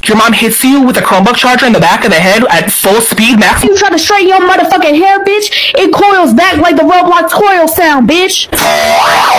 Your mom hits you with a Chromebook charger in the back of the head at full speed, max. You try to straighten your motherfucking hair, bitch? It coils back like the Roblox coil sound, bitch.